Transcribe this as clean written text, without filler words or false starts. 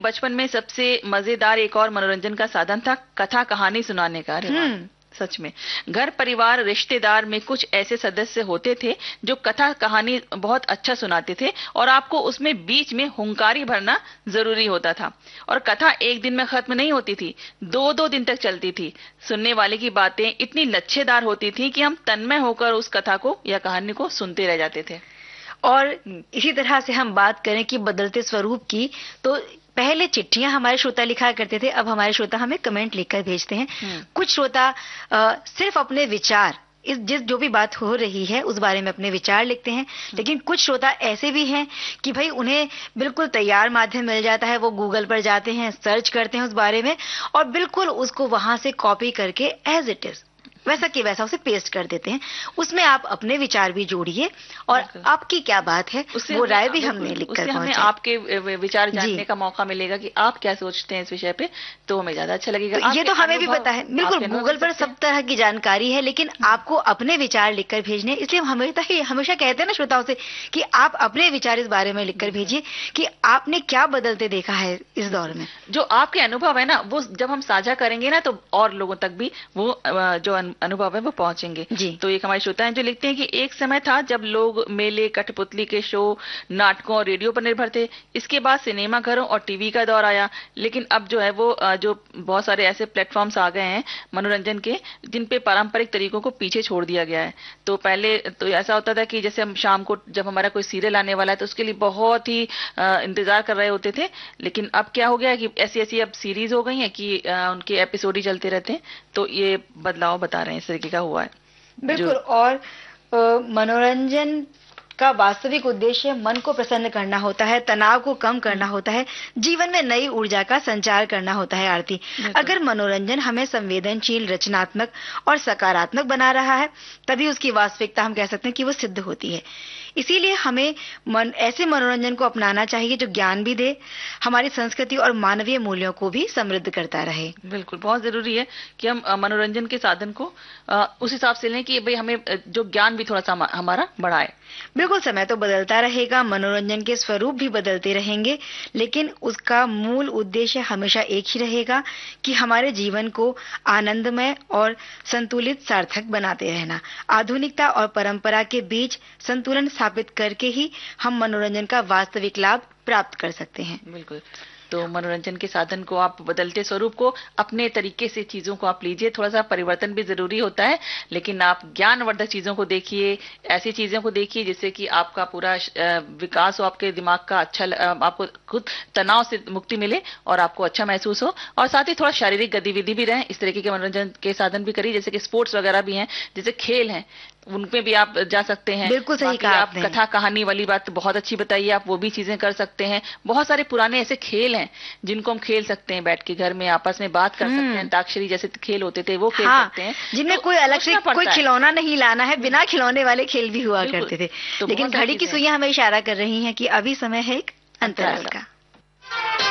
बचपन में सबसे मजेदार एक और मनोरंजन का साधन था कथा कहानी सुनाने का। अरे वाह, सच में घर परिवार रिश्तेदार में कुछ ऐसे सदस्य होते थे जो कथा कहानी बहुत अच्छा सुनाते थे और आपको उसमें बीच में हुंकारी भरना जरूरी होता था। और कथा एक दिन में खत्म नहीं होती थी, 2-2 दिन तक चलती थी। सुनने वाले की बातें इतनी लच्छेदार होती थी कि हम तन्मय होकर उस कथा को या कहानी को सुनते रह जाते थे। और इसी तरह से हम बात करें कि बदलते स्वरूप की, तो पहले चिट्ठियां हमारे श्रोता लिखा करते थे, अब हमारे श्रोता हमें कमेंट लिखकर भेजते हैं। कुछ श्रोता सिर्फ अपने विचार, जो भी बात हो रही है उस बारे में अपने विचार लिखते हैं। लेकिन कुछ श्रोता ऐसे भी हैं कि भाई उन्हें बिल्कुल तैयार माध्यम मिल जाता है, वो गूगल पर जाते हैं, सर्च करते हैं उस बारे में और बिल्कुल उसको वहां से कॉपी करके एज इट इज वैसा कि वैसा उसे पेस्ट कर देते हैं। उसमें आप अपने विचार भी जोड़िए और आपकी क्या बात है वो राय भी हमने लिखकर हमें आपके विचार जानने का मौका मिलेगा कि आप क्या सोचते हैं इस विषय पे, तो हमें ज्यादा अच्छा लगेगा। तो ये तो हमें भी पता है, बिल्कुल गूगल पर सब तरह की जानकारी है, लेकिन आपको अपने विचार लिखकर भेजने, इसलिए हम हमेशा कहते हैं ना श्रोताओं से कि आप अपने विचार इस बारे में लिखकर भेजिए कि आपने क्या बदलते देखा है इस दौर में। जो आपके अनुभव है ना, वो जब हम साझा करेंगे ना तो और लोगों तक भी वो जो अनुभव है वो पहुंचेंगे। तो एक हमारे श्रोता हैं जो लिखते हैं कि एक समय था जब लोग मेले, कठपुतली के शो, नाटकों और रेडियो पर निर्भर थे। इसके बाद सिनेमा घरों और टीवी का दौर आया, लेकिन अब जो है वो जो बहुत सारे ऐसे प्लेटफॉर्म्स आ गए हैं मनोरंजन के जिन पे पारंपरिक तरीकों को पीछे छोड़ दिया गया है। तो पहले तो ऐसा होता था कि जैसे हम शाम को जब हमारा कोई सीरियल आने वाला है तो उसके लिए बहुत ही इंतजार कर रहे होते थे, लेकिन अब क्या हो गया है कि ऐसी ऐसी अब सीरीज हो गई है कि उनके एपिसोड ही चलते रहते हैं। तो ये बदलाव बता रहे हैं इस तरीके का हुआ है। बिल्कुल। और मनोरंजन का वास्तविक उद्देश्य मन को प्रसन्न करना होता है, तनाव को कम करना होता है, जीवन में नई ऊर्जा का संचार करना होता है। आरती, अगर मनोरंजन हमें संवेदनशील, रचनात्मक और सकारात्मक बना रहा है तभी उसकी वास्तविकता हम कह सकते हैं कि वो सिद्ध होती है। इसीलिए हमें ऐसे मनोरंजन को अपनाना चाहिए जो ज्ञान भी दे, हमारी संस्कृति और मानवीय मूल्यों को भी समृद्ध करता रहे। बिल्कुल, बहुत जरूरी है कि हम मनोरंजन के साधन को उस हिसाब से लें कि भाई हमें जो ज्ञान भी थोड़ा सा हमारा बढ़ाए। बिल्कुल, समय तो बदलता रहेगा, मनोरंजन के स्वरूप भी बदलते रहेंगे, लेकिन उसका मूल उद्देश्य हमेशा एक ही रहेगा कि हमारे जीवन को आनंदमय और संतुलित, सार्थक बनाते रहना। आधुनिकता और परंपरा के बीच संतुलन स्थापित करके ही हम मनोरंजन का वास्तविक लाभ प्राप्त कर सकते हैं। बिल्कुल। तो मनोरंजन के साधन को आप बदलते स्वरूप को अपने तरीके से चीजों को आप लीजिए। थोड़ा सा परिवर्तन भी जरूरी होता है, लेकिन आप ज्ञानवर्धक चीजों को देखिए, ऐसी चीजों को देखिए जिससे कि आपका पूरा विकास हो, आपके दिमाग का अच्छा, आपको खुद तनाव से मुक्ति मिले और आपको अच्छा महसूस हो। और साथ ही थोड़ा शारीरिक गतिविधि भी रहे, इस तरीके के मनोरंजन के साधन भी करिए, जैसे कि स्पोर्ट्स वगैरह भी हैं, जैसे खेल हैं, उनपे भी आप जा सकते हैं। बिल्कुल सही कहा आप कथा कहानी वाली बात बहुत अच्छी बताइए, आप वो भी चीजें कर सकते हैं। बहुत सारे पुराने ऐसे खेल हैं जिनको हम खेल सकते हैं, बैठ के घर में आपस में बात कर सकते हैं। अंताक्षरी जैसे खेल होते थे वो खेल सकते हैं, जिनमें कोई अलग से कोई खिलौना नहीं लाना है, बिना खिलौने वाले खेल भी हुआ करते थे। लेकिन घड़ी की सुइयां हमें इशारा कर रही हैं कि अभी समय है एक अंतराल का।